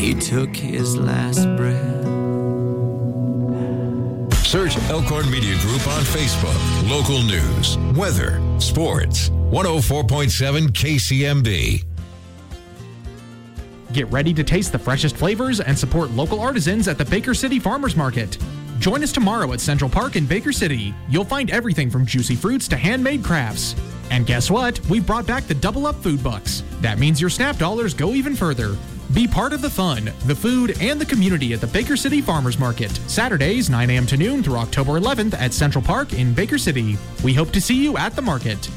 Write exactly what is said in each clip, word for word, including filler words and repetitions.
he took his last breath. Search Elkhorn Media Group on Facebook. Local news, weather, sports. one oh four point seven K C M B. Get ready to taste the freshest flavors and support local artisans at the Baker City Farmers Market. Join us tomorrow at Central Park in Baker City. You'll find everything from juicy fruits to handmade crafts. And guess what? We've brought back the Double Up Food Bucks. That means your SNAP dollars go even further. Be part of the fun, the food, and the community at the Baker City Farmers Market. Saturdays, nine a.m. to noon through October eleventh at Central Park in Baker City. We hope to see you at the market.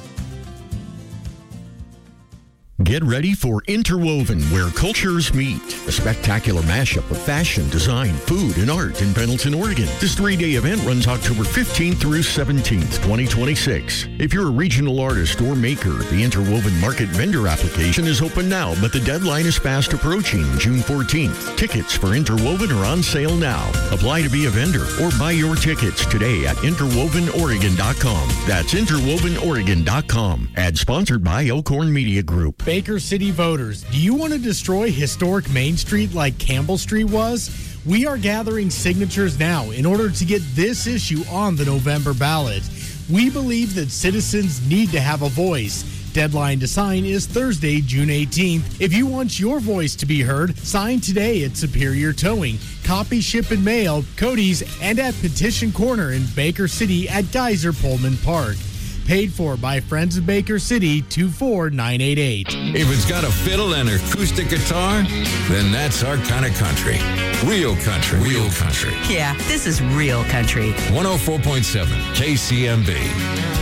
Get ready for Interwoven, where cultures meet. A spectacular mashup of fashion, design, food, and art in Pendleton, Oregon. This three-day event runs October fifteenth through seventeenth, twenty twenty-six. If you're a regional artist or maker, the Interwoven Market vendor application is open now, but the deadline is fast approaching, June fourteenth. Tickets for Interwoven are on sale now. Apply to be a vendor or buy your tickets today at interwoven oregon dot com. That's interwoven oregon dot com. Ad sponsored by Elkhorn Media Group. Baker City voters, do you want to destroy historic Main Street like Campbell Street was? We are gathering signatures now in order to get this issue on the November ballot. We believe that citizens need to have a voice. Deadline to sign is Thursday, June eighteenth. If you want your voice to be heard, sign today at Superior Towing, Copy, Ship, and Mail, Cody's, and at Petition Corner in Baker City at Geyser Pullman Park. Paid for by Friends of Baker City, two four nine eight eight. If it's got a fiddle and acoustic guitar, then that's our kind of country. Real country. Real country. Yeah, this is real country. one oh four point seven K C M B.